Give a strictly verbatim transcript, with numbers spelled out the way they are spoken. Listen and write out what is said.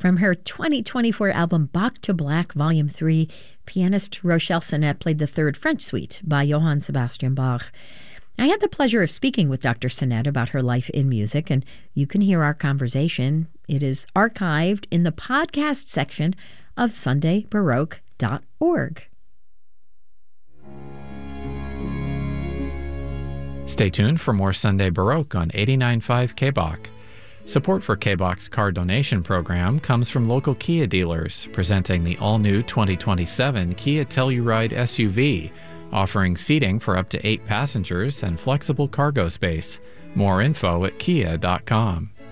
From her twenty twenty-four album Bach to Black, Volume three, pianist Rochelle Sinet played the Third French Suite by Johann Sebastian Bach. I had the pleasure of speaking with Doctor Sinet about her life in music, and you can hear our conversation. It is archived in the podcast section of sunday baroque dot org. Stay tuned for more Sunday Baroque on eighty-nine point five K B O C. Support for K B O C's car donation program comes from local Kia dealers, presenting the all-new twenty twenty-seven Kia Telluride S U V, offering seating for up to eight passengers and flexible cargo space. More info at kia dot com.